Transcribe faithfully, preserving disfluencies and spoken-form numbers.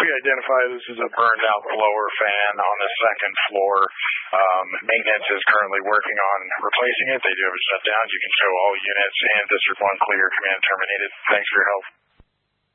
We identify this as a burned out blower fan on the second floor. Um, maintenance is currently working on replacing it. They do have a shutdown. You can show all units and District one clear, command terminated. Thanks for your help.